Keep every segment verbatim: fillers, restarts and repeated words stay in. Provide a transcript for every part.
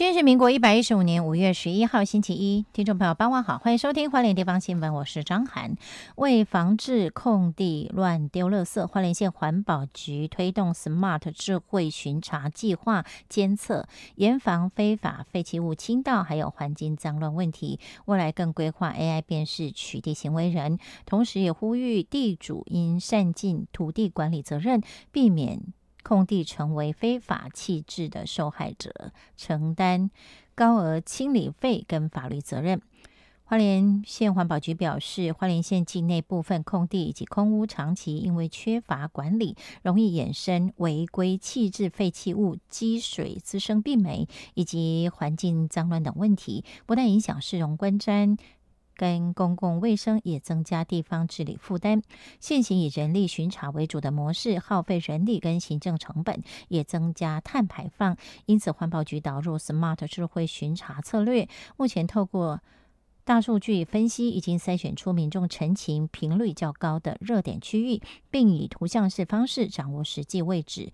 今天是民国一百一十五年五月十一号星期一，听众朋友傍晚好，欢迎收听花莲地方新闻，我是张涵。为防治空地乱丢垃圾，花莲县环保局推动 Smart 智慧巡查计划，监测严防非法废弃物倾倒，还有环境脏乱问题。未来更规划 A I 辨识取缔行为人，同时也呼吁地主应善尽土地管理责任，避免空地成为非法弃置的受害者，承担高额清理费跟法律责任。花莲县环保局表示，花莲县境内部分空地以及空屋长期因为缺乏管理，容易衍生违规弃置废弃物、积水滋生病媒以及环境脏乱等问题，不但影响市容观瞻跟公共卫生，也增加地方治理负担。现行以人力巡查为主的模式，耗费人力跟行政成本，也增加碳排放。因此，环保局导入 Smart 智慧巡查策略，目前透过大数据分析，已经筛选出民众陈情频率较高的热点区域，并以图像式方式掌握实际位置、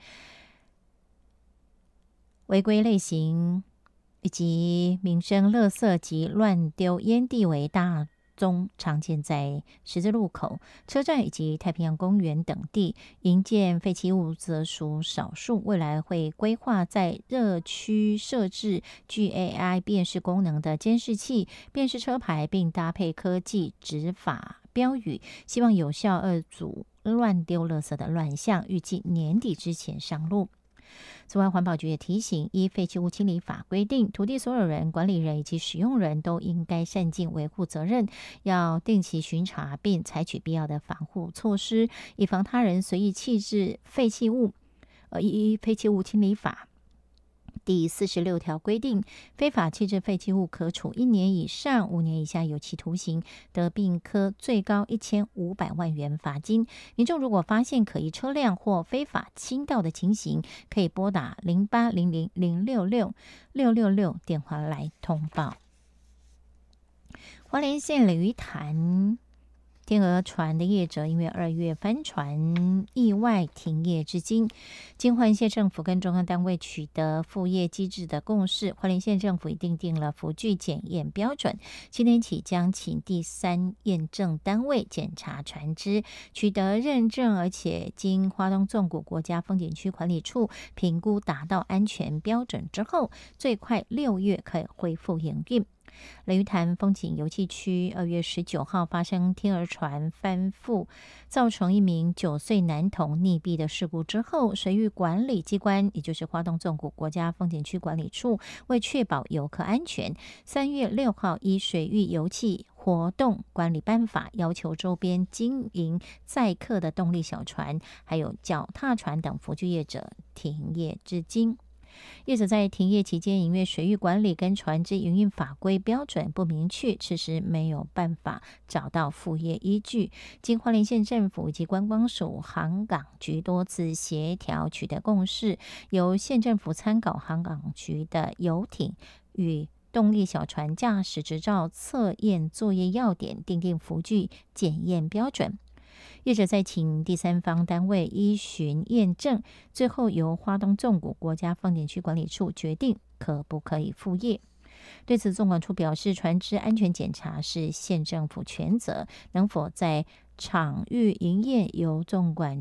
违规类型以及民生垃圾及乱丢烟蒂为大宗常见在十字路口、车站以及太平洋公园等地，营建废弃物则属少数。未来会规划在热区设置具 A I 辨识功能的监视器，辨识车牌，并搭配科技执法标语，希望有效遏阻乱丢垃圾的乱象，预计年底之前上路。此外，环保局也提醒，依废弃物清理法规定，土地所有人、管理人以及使用人都应该善尽维护责任，要定期巡查并采取必要的防护措施，以防他人随意弃置废弃物。而依废弃物清理法第四十六条规定，非法弃置废弃物可处一年以上五年以下有期徒刑，得并科最高一千五百万元罚金。民众如果发现可疑车辆或非法倾倒的情形，可以拨打零八零零零六六六六六电话来通报。花莲县鲤鱼潭天鹅船的业者因为二月帆船意外停业至今，经花莲县政府跟中央单位取得复业机制的共识，花莲县政府已订定了浮具检验标准，今天起将请第三验证单位检查船只，取得认证，而且经花东纵谷国家风景区管理处评估达到安全标准之后，最快六月可以恢复营运。鲤鱼潭风景游憩区二月十九号发生天鹅船翻覆，造成一名九岁男童溺毙的事故之后，水域管理机关，也就是花东纵谷国家风景区管理处，为确保游客安全，三月六号依水域游憩活动管理办法，要求周边经营载客的动力小船，还有脚踏船等浮具业者停业至今。业者在停业期间，因为水域管理跟船只营运法规标准不明确，迟迟没有办法找到复业依据。经花莲县政府以及观光署、航港局多次协调取得共识，由县政府参考航港局的游艇与动力小船驾驶执照测验作业要点，订定浮具检验标准。业者再请第三方单位依循验证，最后由花东纵谷国家风景区管理处决定可不可以复业。对此，纵管处表示，船只安全检查是县政府全责，能否在场域营业由纵管